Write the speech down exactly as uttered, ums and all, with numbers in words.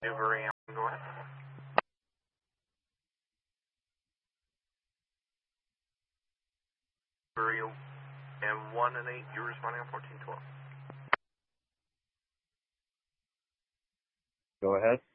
Newbury, go ahead. Newbury, and one and eight, you're responding on fourteen twelve. Go ahead.